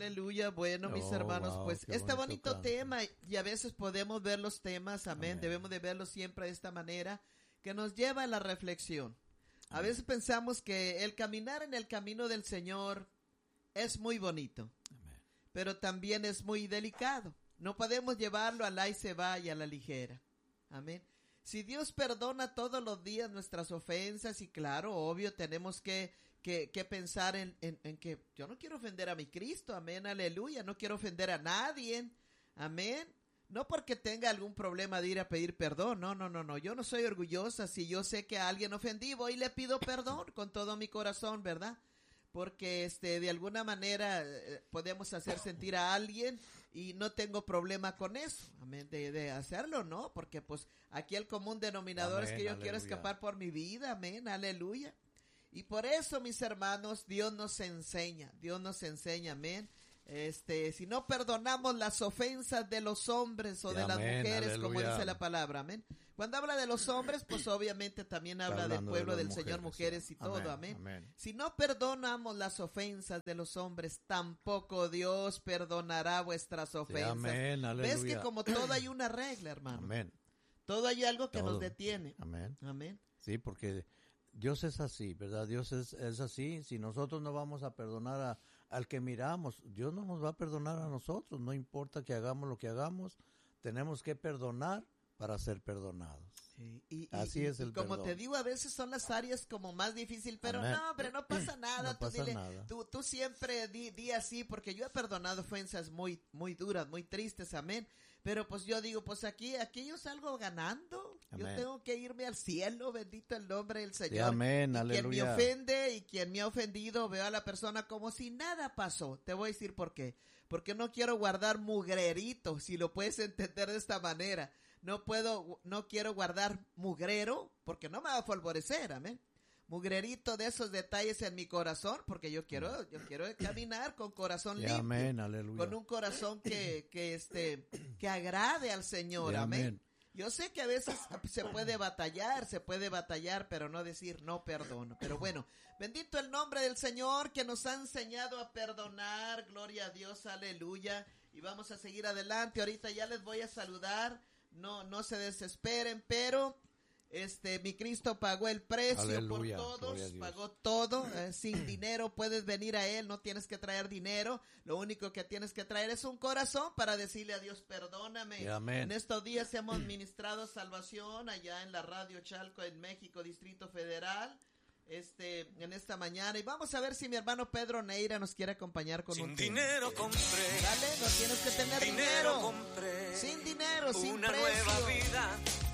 aleluya. Bueno, mis hermanos, wow, pues este bonito tema, y a veces podemos ver los temas, amén, debemos de verlos siempre de esta manera, que nos lleva a la reflexión. A veces pensamos que el caminar en el camino del Señor es muy bonito, pero también es muy delicado. No podemos llevarlo al ahí se va y a la ligera. Amén. Si Dios perdona todos los días nuestras ofensas, y claro, obvio, tenemos que pensar en que yo no quiero ofender a mi Cristo, amén, aleluya, no quiero ofender a nadie, amén. No porque tenga algún problema de ir a pedir perdón, no, yo no soy orgullosa. Si yo sé que a alguien ofendí, voy y le pido perdón con todo mi corazón, ¿verdad? Porque de alguna manera podemos hacer sentir a alguien y no tengo problema con eso, amén, de hacerlo, ¿no? Porque pues aquí el común denominador es que yo quiero escapar por mi vida, amén, aleluya. Y por eso, mis hermanos, Dios nos enseña, amén. Si no perdonamos las ofensas de los hombres o de las mujeres, aleluya, como dice la palabra, amén. Cuando habla de los hombres, pues obviamente también habla del pueblo del Señor, mujeres y todo, amén. Si no perdonamos las ofensas de los hombres, tampoco Dios perdonará vuestras ofensas. Amén, aleluya. ¿Ves que como todo hay una regla, hermano? Amén. Todo hay algo que nos detiene. Amén. Amén. Sí, porque Dios es así, ¿verdad? Dios es así. Si nosotros no vamos a perdonar al que miramos, Dios no nos va a perdonar a nosotros. No importa que hagamos lo que hagamos, tenemos que perdonar para ser perdonados. Sí. Así es el como perdón. Te digo, a veces son las áreas como más difíciles, pero amén, no, hombre, no pasa nada. No pasa nada. Tú siempre di así, porque yo he perdonado ofensas muy, muy duras, muy tristes, amén. Pero pues yo digo, pues aquí yo salgo ganando. Amén. Yo tengo que irme al cielo, bendito el nombre del Señor. Sí, amén, y aleluya. Quien me ofende y quien me ha ofendido, veo a la persona como si nada pasó. Te voy a decir por qué. Porque no quiero guardar mugrerito, si lo puedes entender de esta manera. No quiero guardar mugrero, porque no me va a favorecer, amén. Mugrerito de esos detalles en mi corazón, porque yo quiero caminar con corazón limpio, amén, aleluya, con un corazón que agrade al Señor, amén. Yo sé que a veces se puede batallar, pero no decir no perdono. Pero bueno, bendito el nombre del Señor que nos ha enseñado a perdonar, gloria a Dios, aleluya. Y vamos a seguir adelante. Ahorita ya les voy a saludar. No se desesperen, pero mi Cristo pagó el precio, aleluya, por todos, pagó todo, sin dinero puedes venir a Él, no tienes que traer dinero, lo único que tienes que traer es un corazón para decirle a Dios, perdóname. Amén. En estos días hemos ministrado salvación allá en la Radio Chalco en México, Distrito Federal. En esta mañana, y vamos a ver si mi hermano Pedro Neira nos quiere acompañar con un dinero compré. Dale, no tienes que tener dinero. Compré. Sin dinero, sin una precio. Nueva vida